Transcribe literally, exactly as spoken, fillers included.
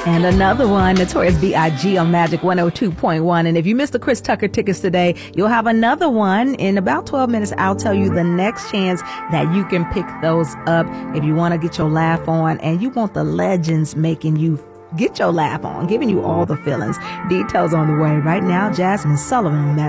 And another one, Notorious B I G on Magic one oh two point one. And if you missed the Chris Tucker tickets today, you'll have another one in about twelve minutes. I'll tell you the next chance that you can pick those up if you want to get your laugh on and you want the legends making you get your laugh on, giving you all the feelings. Details on the way right now. Jasmine Sullivan, Magic